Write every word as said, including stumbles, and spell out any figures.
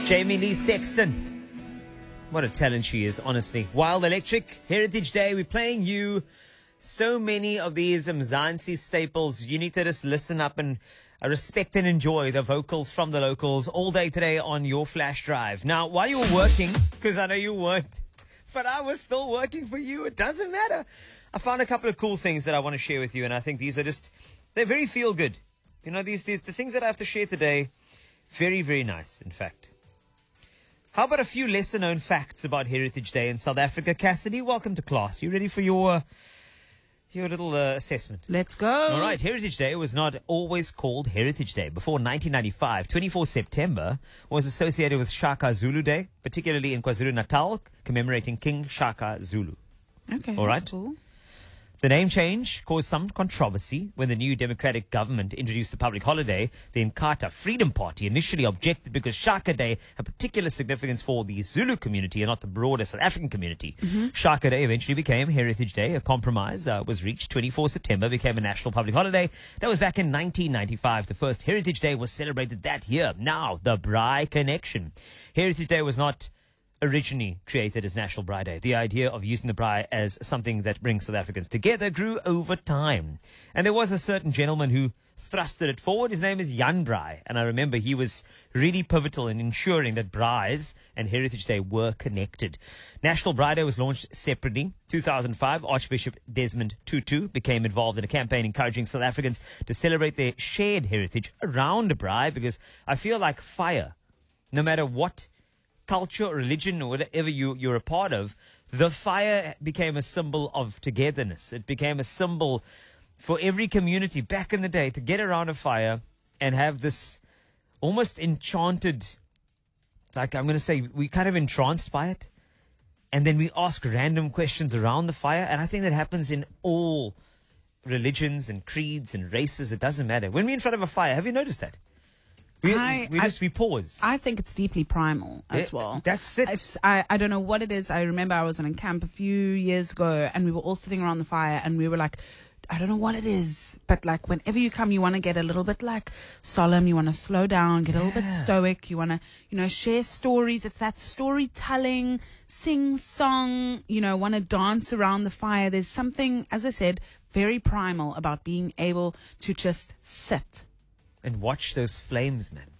Jamie Lee Sexton. What a talent she is, honestly. Wild Electric, Heritage Day, we're playing you so many of these Mzansi staples. You need to just listen up and uh, respect and enjoy the vocals from the locals all day today on your flash drive. Now, while you were working, because I know you weren't, but I was still working for you, it doesn't matter. I found a couple of cool things that I want to share with you, and I think these are just, they're very feel good. You know, these, these the things that I have to share today, very, very nice, in fact. How about a few lesser-known facts about Heritage Day in South Africa? Cassidy, welcome to class. You ready for your uh, your little uh, assessment? Let's go. All right. Heritage Day was not always called Heritage Day. Before nineteen ninety-five, twenty-fourth September was associated with Shaka Zulu Day, particularly in KwaZulu-Natal, commemorating King Shaka Zulu. Okay, All that's right. cool. The name change caused some controversy when the new democratic government introduced the public holiday. The Inkatha Freedom Party initially objected because Shaka Day had particular significance for the Zulu community and not the broader South African community. Mm-hmm. Shaka Day eventually became Heritage Day. A compromise uh, was reached. twenty-fourth September became a national public holiday. That was back in nineteen ninety-five. The first Heritage Day was celebrated that year. Now, the Braai Connection. Heritage Day was not originally created as National Braai Day. The idea of using the braai as something that brings South Africans together grew over time. And there was a certain gentleman who thrusted it forward. His name is Jan Braai. And I remember he was really pivotal in ensuring that braais and Heritage Day were connected. National Braai Day was launched separately. two thousand five, Archbishop Desmond Tutu became involved in a campaign encouraging South Africans to celebrate their shared heritage around a braai, because I feel like fire, no matter what culture or religion or whatever you, you're a part of, the fire became a symbol of togetherness. It became a symbol for every community back in the day to get around a fire and have this almost enchanted, like I'm going to say, we kind of entranced by it. And then we ask random questions around the fire. And I think that happens in all religions and creeds and races. It doesn't matter. When we're in front of a fire, have you noticed that? We, I, we just, I, we pause. I think it's deeply primal as Yeah, well. that's it. It's, I, I don't know what it is. I remember I was on a camp a few years ago and we were all sitting around the fire and we were like, I don't know what it is, but like whenever you come, you want to get a little bit like solemn. You want to slow down, get a little bit stoic. You want to, you know, share stories. It's that storytelling, sing song, you know, want to dance around the fire. There's something, as I said, very primal about being able to just sit. And watch those flames, man.